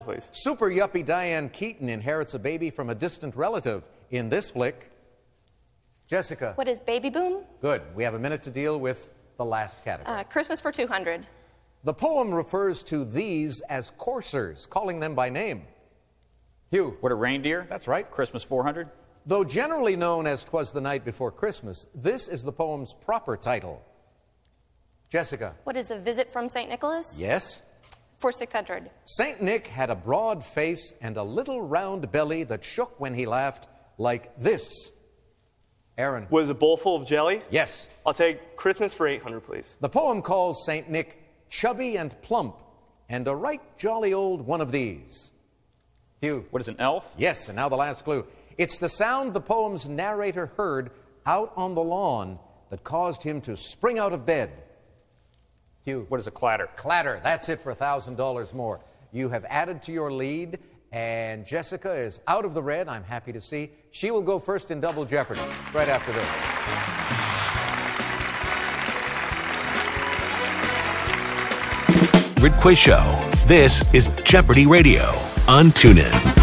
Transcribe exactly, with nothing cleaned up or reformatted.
Please. Super yuppie Diane Keaton inherits a baby from a distant relative. In this flick, Jessica. What is Baby Boom? Good. We have a minute to deal with the last category. Uh, Christmas for two hundred. The poem refers to these as coursers, calling them by name. Hugh. What, a reindeer? That's right. Christmas four hundred. Though generally known as 'Twas the Night Before Christmas, this is the poem's proper title. Jessica. What is A Visit from Saint Nicholas? Yes. For six hundred. Saint Nick had a broad face and a little round belly that shook when he laughed like this. Aaron. Was a bowl full of jelly? Yes. I'll take Christmas for eight hundred, please. The poem calls Saint Nick chubby and plump, and a right jolly old one of these. Hugh. What is an elf? Yes, and now the last clue. It's the sound the poem's narrator heard out on the lawn that caused him to spring out of bed. Hugh. What is a clatter? Clatter. That's it for one thousand dollars more. You have added to your lead, and Jessica is out of the red, I'm happy to see. She will go first in Double Jeopardy right after this. Quiz Show. This is Jeopardy Radio on TuneIn.